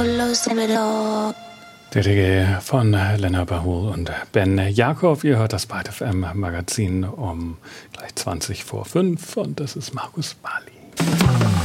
Der Reggae von Lena Bahul und Ben Jakob. Ihr hört das Byte FM Magazin um gleich 20 vor 5 und das ist Markus Bali.